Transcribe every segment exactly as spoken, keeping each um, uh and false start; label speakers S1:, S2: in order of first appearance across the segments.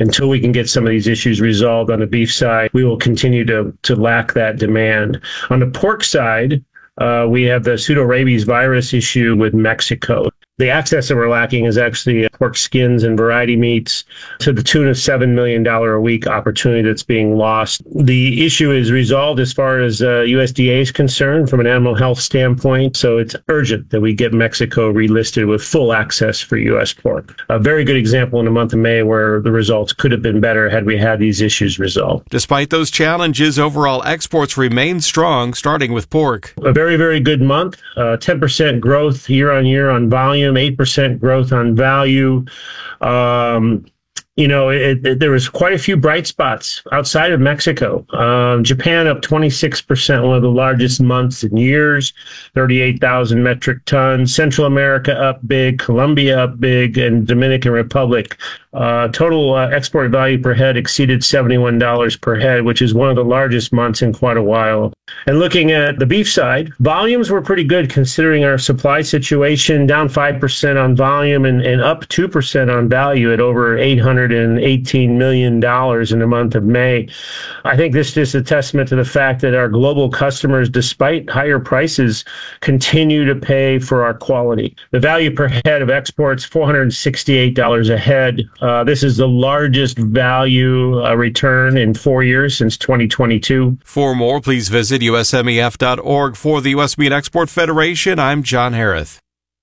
S1: until we can get some of these issues resolved on the beef side, we will continue to, to lack that demand. On the pork side, uh, we have the pseudorabies virus issue with Mexico. The access that we're lacking is actually pork skins and variety meats to the tune of seven million dollars a week opportunity that's being lost. The issue is resolved as far as uh, U S D A is concerned from an animal health standpoint, so it's urgent that we get Mexico relisted with full access for U S pork. A very good example in the month of May where the results could have been better had we had these issues resolved.
S2: Despite those challenges, overall exports remain strong, starting with pork.
S1: A very, very good month, uh, ten percent growth year on year on volume, eight percent growth on value. Um, you know, it, it, there was quite a few bright spots outside of Mexico. Um, Japan up twenty-six percent, one of the largest months in years, thirty-eight thousand metric tons. Central America up big, Colombia up big, and Dominican Republic. Uh, total uh, export value per head exceeded seventy-one dollars per head, which is one of the largest months in quite a while. And looking at the beef side, volumes were pretty good considering our supply situation, down five percent on volume and, and up two percent on value at over eight hundred eighteen million dollars in the month of May. I think this is a testament to the fact that our global customers, despite higher prices, continue to pay for our quality. The value per head of exports, four hundred sixty-eight dollars a head. Uh, this is the largest value uh, return in four years since twenty twenty-two.
S2: For more, please visit U S M E F dot org. For the U S Meat Export Federation, I'm John Harris.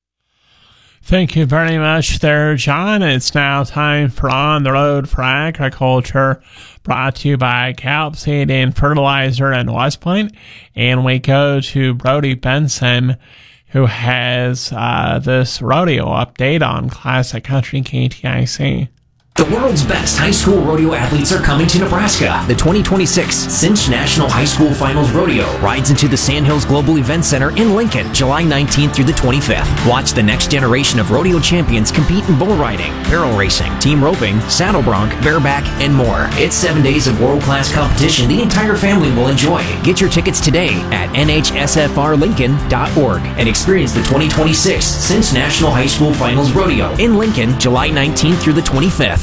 S3: Thank you very much there, John. It's now time for On the Road for Agriculture, brought to you by Calp Seed and Fertilizer in West Point. And we go to Brody Benson, who has uh, this rodeo update on Classic Country K T I C.
S4: The world's best high school rodeo athletes are coming to Nebraska. The twenty twenty-six Cinch National High School Finals Rodeo rides into the Sandhills Global Event Center in Lincoln, July nineteenth through the twenty-fifth. Watch the next generation of rodeo champions compete in bull riding, barrel racing, team roping, saddle bronc, bareback, and more. It's seven days of world-class competition the entire family will enjoy. Get your tickets today at N H S F R Lincoln dot org and experience the twenty twenty-six Cinch National High School Finals Rodeo in Lincoln, July nineteenth through the twenty-fifth.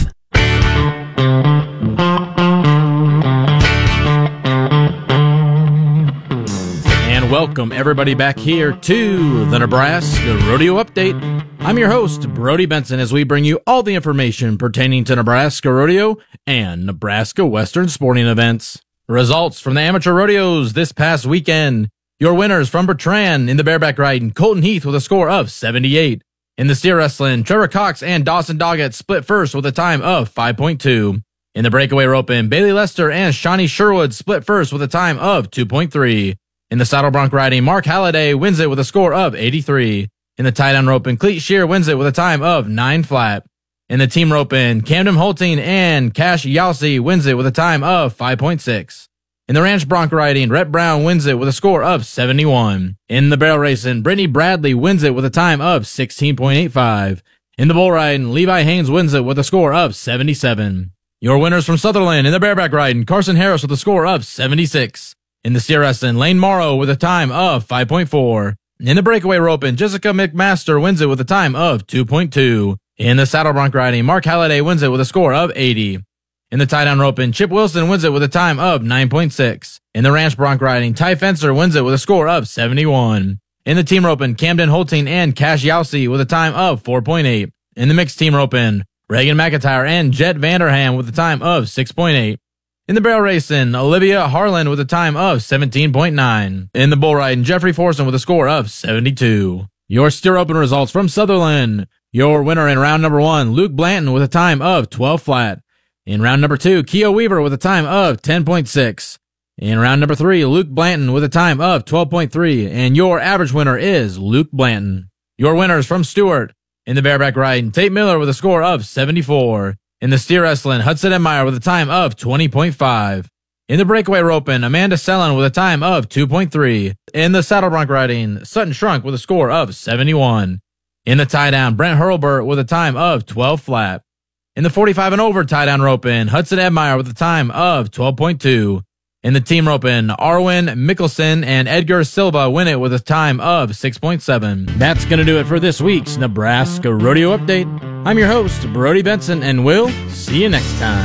S5: Welcome everybody back here to the Nebraska Rodeo Update. I'm your host, Brody Benson, as we bring you all the information pertaining to Nebraska Rodeo and Nebraska Western sporting events. Results from the amateur rodeos this past weekend. Your winners from Bertrand in the bareback riding, Colton Heath with a score of seventy-eight. In the steer wrestling, Trevor Cox and Dawson Doggett split first with a time of five point two. In the breakaway roping, Bailey Lester and Shawnee Sherwood split first with a time of two point three. In the saddle bronc riding, Mark Halliday wins it with a score of eighty-three. In the tie-down roping, Cleet Shear wins it with a time of nine flat. In the team roping, Camden Holting and Cash Yalsey wins it with a time of five point six. In the ranch bronc riding, Rhett Brown wins it with a score of seventy-one. In the barrel racing, Brittany Bradley wins it with a time of sixteen point eight five. In the bull riding, Levi Haynes wins it with a score of seventy-seven. Your winners from Sutherland in the bareback riding, Carson Harris with a score of seventy-six. In the steer wrestling, Lane Morrow with a time of five point four. In the breakaway roping, Jessica McMaster wins it with a time of two point two. In the saddle bronc riding, Mark Halliday wins it with a score of eighty. In the tie-down roping, Chip Wilson wins it with a time of nine point six. In the ranch bronc riding, Ty Fencer wins it with a score of seventy-one. In the team roping, Camden Holting and Cash Yalsey with a time of four point eight. In the mixed team roping, Reagan McIntyre and Jet Vanderham with a time of six point eight. In the barrel racing, Olivia Harlan with a time of seventeen point nine. In the bull riding, Jeffrey Forson with a score of seventy-two. Your steer open results from Sutherland. Your winner in round number one, Luke Blanton with a time of twelve flat. In round number two, Keo Weaver with a time of ten point six. In round number three, Luke Blanton with a time of twelve point three. And your average winner is Luke Blanton. Your winners from Stewart. In the bareback riding, Tate Miller with a score of seventy-four. In the steer wrestling, Hudson Edmeyer with a time of twenty point five. In the breakaway roping, Amanda Sellen with a time of two point three. In the saddle bronc riding, Sutton Shrunk with a score of seventy-one. In the tie-down, Brent Hurlburt with a time of twelve flat. In the forty-five and over tie-down roping, Hudson Edmeyer with a time of twelve point two. In the team roping, Arwen Mickelson and Edgar Silva win it with a time of six point seven. That's going to do it for this week's Nebraska Rodeo Update. I'm your host, Brody Benson, and we'll see you next time.